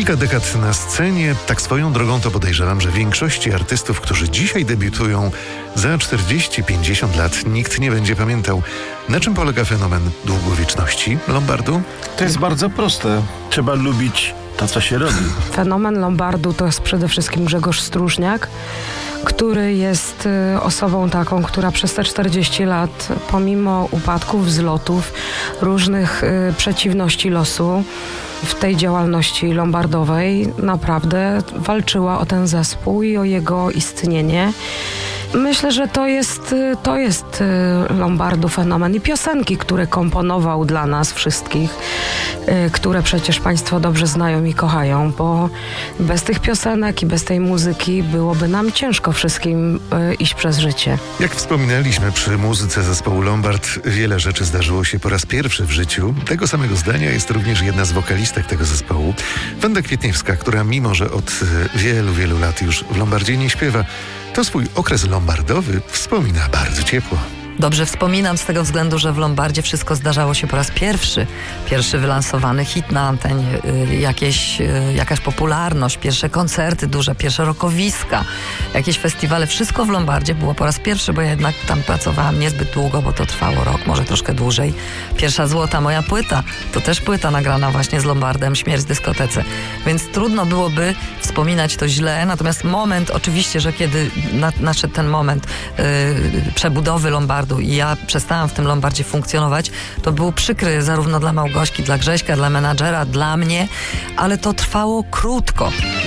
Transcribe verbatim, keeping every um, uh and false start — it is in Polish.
Kilka dekad na scenie, tak swoją drogą to podejrzewam, że większości artystów, którzy dzisiaj debiutują, za czterdzieści pięćdziesiąt lat nikt nie będzie pamiętał. Na czym polega fenomen długowieczności Lombardu? To jest bardzo proste. Trzeba lubić to, co się robi. Fenomen Lombardu to jest przede wszystkim Grzegorz Stróżniak, który jest osobą taką, która przez te czterdzieści lat, pomimo upadków, wzlotów, różnych y, przeciwności losu, w tej działalności lombardowej naprawdę walczyła o ten zespół i o jego istnienie. Myślę, że to jest, to jest Lombardu fenomen i piosenki, które komponował dla nas wszystkich, które przecież Państwo dobrze znają i kochają, bo bez tych piosenek i bez tej muzyki byłoby nam ciężko wszystkim iść przez życie. Jak wspominaliśmy przy muzyce zespołu Lombard, wiele rzeczy zdarzyło się po raz pierwszy w życiu. Tego samego zdania jest również jedna z wokalistek tego zespołu, Wanda Kwietniewska, która mimo, że od wielu, wielu lat już w Lombardzie nie śpiewa, to swój okres lombardowy wspomina bardzo ciepło. Dobrze wspominam z tego względu, że w Lombardzie wszystko zdarzało się po raz pierwszy. Pierwszy wylansowany hit na antenie, y, jakieś, y, jakaś popularność, pierwsze koncerty duże, pierwsze rockowiska, jakieś festiwale. Wszystko w Lombardzie było po raz pierwszy, bo ja jednak tam pracowałam niezbyt długo, bo to trwało rok, może troszkę dłużej. Pierwsza złota moja płyta, to też płyta nagrana właśnie z Lombardem, Śmierć w dyskotece. Więc trudno byłoby wspominać to źle, natomiast moment, oczywiście, że kiedy na, nadszedł ten moment y, przebudowy Lombardu, i ja przestałam w tym Lombardzie funkcjonować, to był przykry zarówno dla Małgośki, dla Grześka, dla menadżera, dla mnie, ale to trwało krótko.